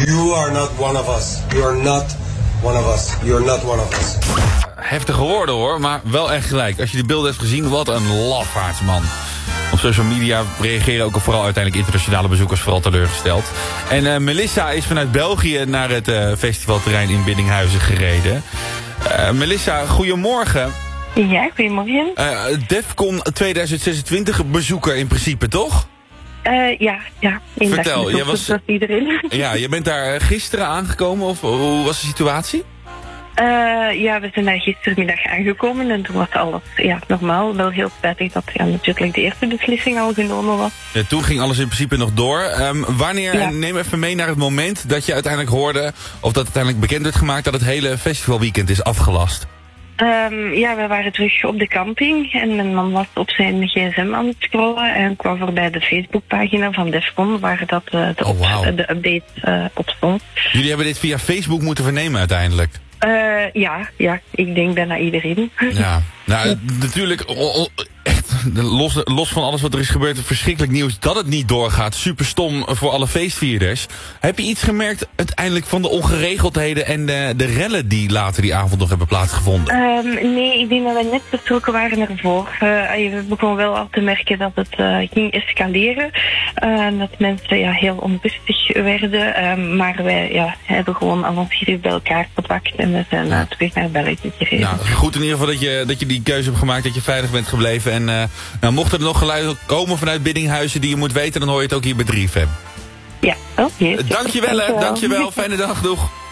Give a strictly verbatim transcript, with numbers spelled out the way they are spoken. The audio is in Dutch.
You are not one of us. You are not one of us. You are not one of us. Heftige woorden hoor, maar wel echt gelijk. Als je die beelden hebt gezien, wat een lafaardsman. Op social media reageren ook vooral uiteindelijk internationale bezoekers vooral teleurgesteld. En uh, Melissa is vanuit België naar het uh, festivalterrein in Biddinghuizen gereden. Uh, Melissa, goedemorgen. Ja, goedemorgen. Uh, Defcon tweeduizend zesentwintig bezoeker in principe, toch? Uh, ja, ja. Vertel, jij was, was iedereen. Ja, je bent daar gisteren aangekomen of hoe was de situatie? Uh, ja, we zijn daar gistermiddag aangekomen en toen was alles ja, normaal. Wel heel spijtig dat ja, natuurlijk de eerste beslissing al genomen was. Ja, toen ging alles in principe nog door. Um, wanneer, ja. neem even mee naar het moment dat je uiteindelijk hoorde, of dat uiteindelijk bekend werd gemaakt dat het hele festivalweekend is afgelast. Um, ja, we waren terug op de camping en mijn man was op zijn gsm aan het scrollen en kwam voorbij de Facebookpagina van Defcon waar dat, uh, de, oh, wow. de update uh, op stond. Jullie hebben dit via Facebook moeten vernemen uiteindelijk? Uh, ja, ja, ik denk bijna iedereen. Ja, nou ja. Natuurlijk, oh, oh, echt, los, los van alles wat er is gebeurd, verschrikkelijk nieuws dat het niet doorgaat. Super stom voor alle feestvierders. Heb je iets gemerkt uiteindelijk van de ongeregeldheden en de, de rellen die later die avond nog hebben plaatsgevonden? Um, nee, ik denk dat we net vertrokken waren ervoor. Uh, we begonnen wel al te merken dat het uh, ging escaleren. Uh, dat mensen ja, heel onrustig werden. Um, maar wij ja, hebben gewoon al ons hier bij elkaar gepakt en we zijn uh, terug naar België gereden. Nou, goed in ieder geval dat je, dat je die keuze hebt gemaakt, dat je veilig bent gebleven. En uh, nou, mochten er nog geluiden komen vanuit Biddinghuizen die je moet weten, dan hoor je het ook hier bij drie F M. Ja, oké. Okay. Dankjewel, hè. Dankjewel. Fijne dag, doeg.